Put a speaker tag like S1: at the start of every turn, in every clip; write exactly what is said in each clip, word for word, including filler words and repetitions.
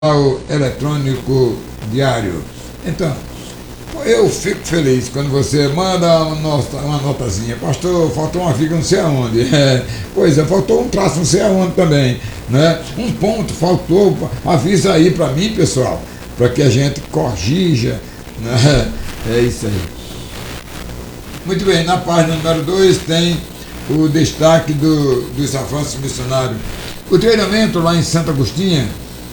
S1: eletrônico diário. Então, eu fico feliz quando você manda uma, nota, uma notazinha. Pastor, faltou uma vírgula não sei aonde. É, pois é, faltou um traço não sei aonde também, né? Um ponto faltou, avisa aí para mim, pessoal, para que a gente corrija, né? É isso aí. Muito bem, na página número dois tem o destaque do, dos avanços missionários. O treinamento lá em Santo Agostinho,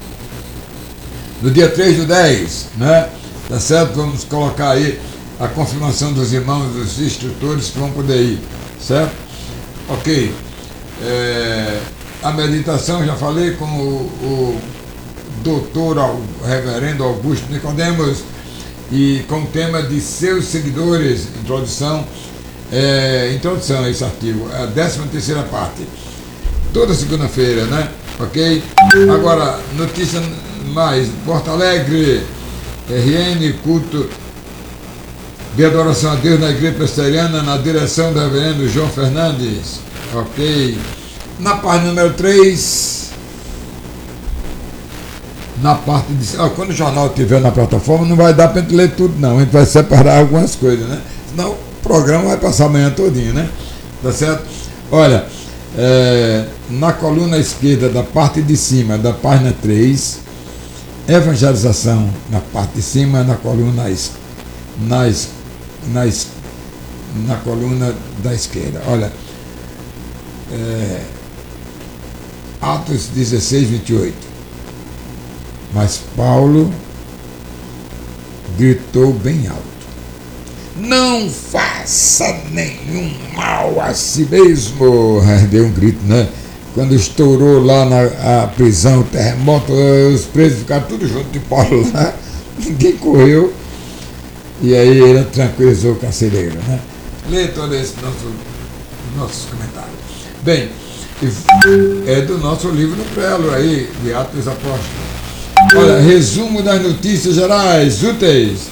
S1: no dia três do dez, né? Tá certo? Vamos colocar aí a confirmação dos irmãos, dos instrutores que vão poder ir, certo? Ok. É, a meditação, já falei com o, o doutor o reverendo Augusto Nicodemos, e com o tema de seus seguidores, introdução, é, introdução a esse artigo, a décima terceira parte, toda segunda-feira, né? Ok? Agora, notícia mais, Porto Alegre, R N, culto de adoração a Deus na Igreja Presbiteriana, na direção do reverendo João Fernandes. Ok. Na página número três, na parte de... Ah, quando o jornal estiver na plataforma, não vai dar para a gente ler tudo, não. A gente vai separar algumas coisas, né? Senão o programa vai passar amanhã todinho, né? Tá certo? Olha, é, na coluna esquerda, da parte de cima, da página três, evangelização na parte de cima, na coluna na, na, na coluna da esquerda. Olha, é, Atos dezesseis, vinte e oito. Mas Paulo gritou bem alto: não faça nenhum mal a si mesmo. Deu um grito, né? Quando estourou lá na a prisão, o terremoto, os presos ficaram tudo junto de Paulo lá, ninguém correu, e aí ele tranquilizou o carcereiro, né? Lê todo esse nosso, nossos comentários. Bem, é do nosso livro no prelo aí, de Atos dos Apóstolos. Olha, resumo das notícias gerais, úteis.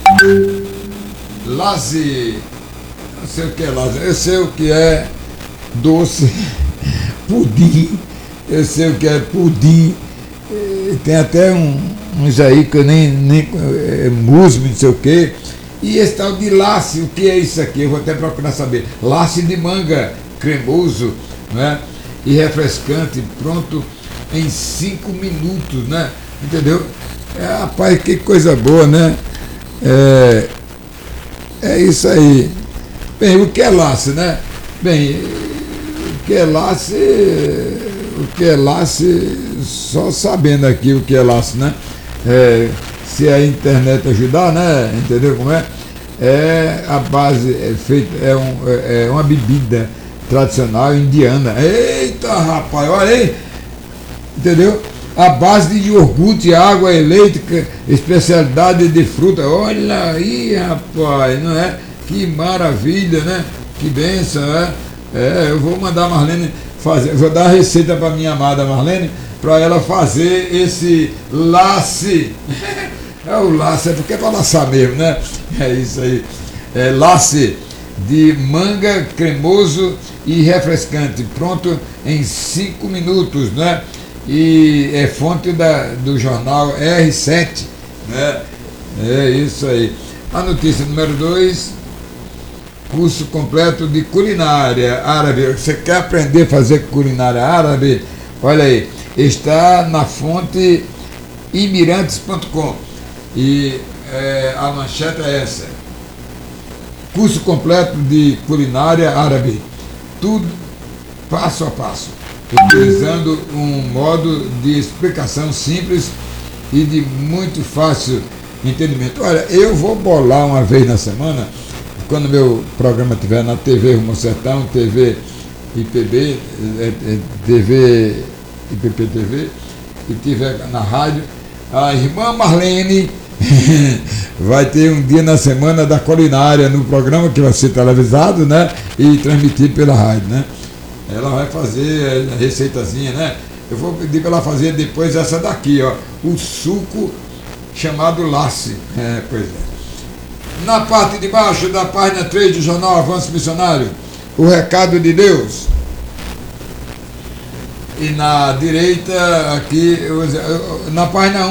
S1: Laze, não sei o que é Laze, eu sei o que é doce, pudim, eu sei o que é pudim, tem até um, uns aí que eu nem, nem é, musme, não sei o que, e esse tal de lace, o que é isso aqui? Eu vou até procurar saber. Lace de manga, cremoso, né? E refrescante, pronto em cinco minutos, né? Entendeu? É, rapaz, que coisa boa, né? É, é isso aí. Bem, o que é lace, né? Bem, o que é lace, o que é lace, só sabendo aqui o que é lace, né? É, se a internet ajudar, né? Entendeu como é? É a base, é feita, é, um, é uma bebida tradicional indiana. Eita, rapaz, olha aí, entendeu? A base de iogurte, água elétrica, especialidade de fruta. Olha aí, rapaz, não é? Que maravilha, né? Que benção, né? É, eu vou mandar a Marlene fazer, vou dar a receita para minha amada Marlene, para ela fazer esse lace. É o lace, é porque é para laçar mesmo, né? É isso aí. É lace de manga cremoso e refrescante, pronto em cinco minutos, né? E é fonte da, do jornal R sete, né? É isso aí. A notícia número dois, curso completo de culinária árabe. Você quer aprender a fazer culinária árabe? Olha aí, está na fonte imirantes ponto com, e é, a manchete é essa: curso completo de culinária árabe, tudo passo a passo, utilizando um modo de explicação simples e de muito fácil entendimento. Olha, eu vou bolar uma vez na semana, quando meu programa estiver na T V Rumo Sertão, T V I P B, T V I P P T V, e estiver na rádio, a irmã Marlene vai ter um dia na semana da culinária no programa que vai ser televisado, né? E transmitido pela rádio, né? Ela vai fazer a receitazinha, né? Eu vou pedir para ela fazer depois essa daqui, ó, o suco chamado lace. É, pois é. Na parte de baixo da página três do jornal Avanço Missionário, o recado de Deus. e na direita aqui, na página